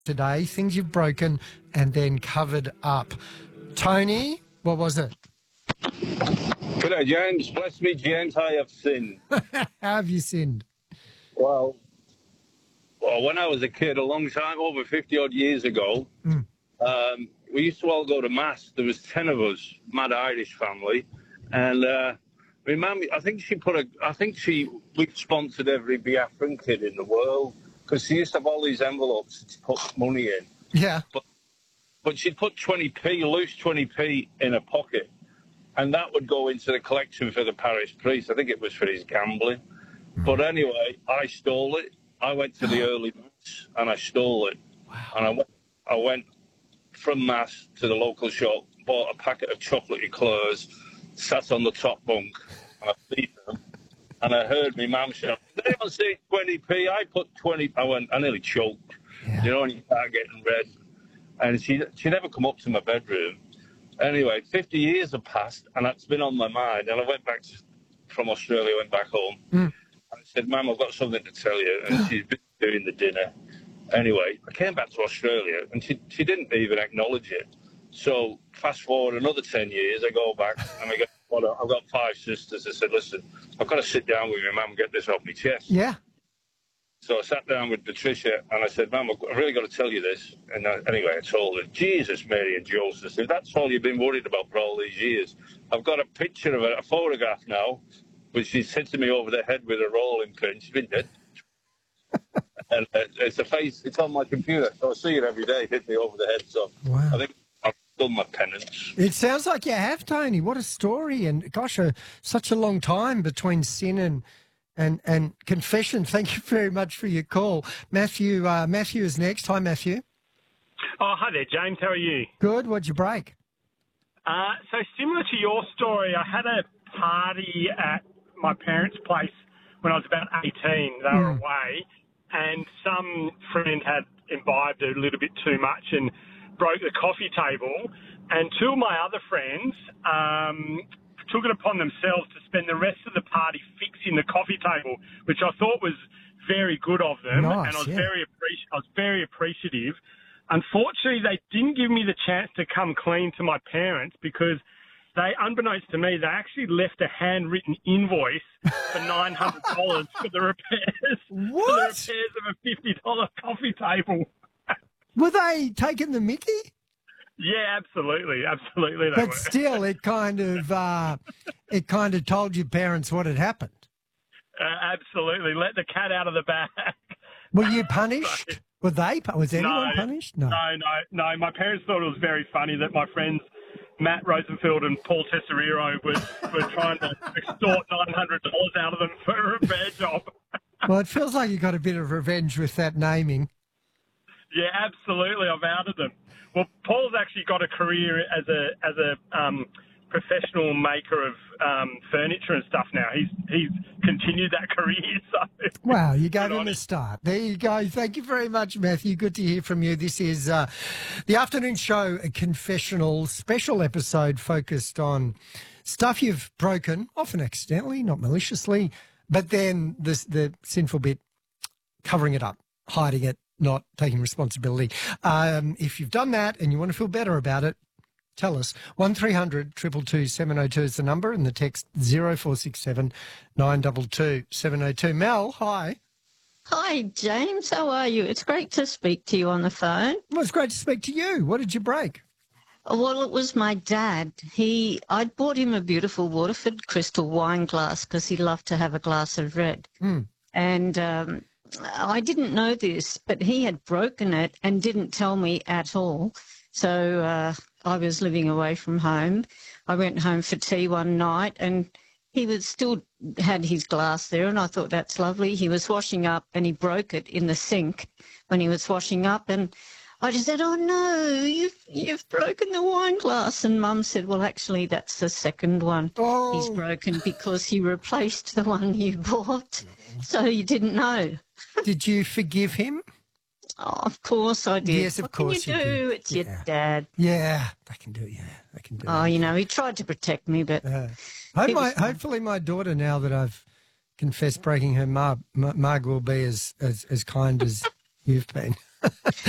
today, things you've broken and then covered up. Tony, what was it? G'day, James. Bless me, James, I have sinned. How have you sinned? Well, when I was a kid, a long time, over 50-odd years ago, we used to all go to Mass. There was 10 of us, mad Irish family. And my mum, we sponsored every Biafran kid in the world because she used to have all these envelopes to put money in. Yeah. But she'd put 20p, loose 20p in her pocket. And that would go into the collection for the parish priest. I think it was for his gambling. But anyway, I stole it. I went to the early Mass and I stole it. Wow. And I went from Mass to the local shop, bought a packet of chocolate eclairs, sat on the top bunk, and I beat them. And I heard my mum shout, "Did anyone say 20p? I put 20." I nearly choked. Yeah. You know, and you start getting red. And she never come up to my bedroom. Anyway, 50 years have passed, and that's been on my mind. And I went back from Australia, went back home. And I said, "Mum, I've got something to tell you." And she's been doing the dinner. Anyway, I came back to Australia, and she didn't even acknowledge it. So fast forward another 10 years, I go back, and I've got 5 sisters. I said, "Listen, I've got to sit down with your mum and get this off my chest." Yeah. So I sat down with Patricia and I said, "Mum, I've really got to tell you this." And anyway, I told her, "Jesus, Mary and Joseph," I said, "that's all you've been worried about for all these years. I've got a picture of her, a photograph now, which she's hitting me over the head with a rolling pin. She's been dead." And it's a face, it's on my computer. So I see it every day, hit me over the head. So Wow. I think I've done my penance. It sounds like you have, Tony. What a story. And gosh, such a long time between sin and confession. Thank you very much for your call. Matthew is next. Hi, Matthew. Oh, hi there, James. How are you? Good. What'd you break? So similar to your story, I had a party at my parents' place when I was about 18. They were away, and some friend had imbibed a little bit too much and broke the coffee table. And 2 of my other friends took it upon themselves to spend the rest of the party fixing the coffee table, which I thought was very good of them. Nice, and I was yeah. very appreciative. Unfortunately, they didn't give me the chance to come clean to my parents because they, unbeknownst to me, they actually left a handwritten invoice for $900 for the repairs. What? For the repairs of a $50 coffee table. Were they taking the mickey? Yeah, absolutely. They But were. still, it kind of told your parents what had happened. Absolutely. Let the cat out of the bag. Were you punished? Was anyone punished? No. No. My parents thought it was very funny that my friends Matt Rosenfeld and Paul Tesoriero were trying to extort $900 out of them for a repair job. Well, it feels like you got a bit of revenge with that naming. Yeah, absolutely. I've outed them. Well, Paul's actually got a career as a professional maker of furniture and stuff now. He's continued that career. So Wow, you gave him a start. There you go. Thank you very much, Matthew. Good to hear from you. This is the afternoon show, a confessional special episode focused on stuff you've broken, often accidentally, not maliciously, but then the sinful bit, covering it up, hiding it, not taking responsibility. If you've done that and you want to feel better about it, tell us. 1300 222 702 is the number, and the text 0467 922 702. Mel, hi. Hi, James. How are you? It's great to speak to you on the phone. Well, it's great to speak to you. What did you break? Well, it was my dad. I'd bought him a beautiful Waterford crystal wine glass because he loved to have a glass of red. And I didn't know this, but he had broken it and didn't tell me at all. So I was living away from home. I went home for tea one night and he was still had his glass there, and I thought, that's lovely. He was washing up and he broke it in the sink when he was washing up, and I just said, "Oh no, you've broken the wine glass." And Mum said, "Well, actually, that's the second one he's broken because he replaced the one you bought, so you didn't know." Did you forgive him? Oh, of course I did. Yes, of course you you do. did. It's your dad. Yeah, they can do it. Yeah, they can do it. Oh, you know, he tried to protect me, but hopefully my daughter, now that I've confessed breaking her mug, will be as kind as you've been.